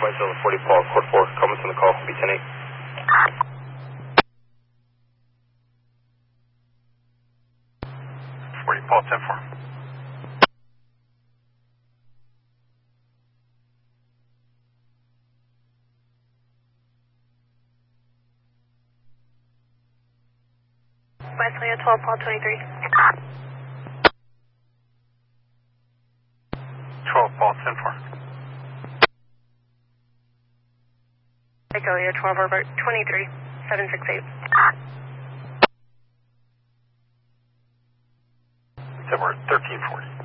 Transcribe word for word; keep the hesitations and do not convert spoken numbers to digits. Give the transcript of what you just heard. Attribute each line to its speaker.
Speaker 1: Zilla forty Paul, Court four, comments on the call, B ten eight.
Speaker 2: forty Paul, ten four.
Speaker 3: Wesley at twelve Paul twenty-three.
Speaker 2: twelve Paul, ten four.
Speaker 3: Echo, you're twelve over twenty-three, seven six eight.
Speaker 2: So we're thirteen forty.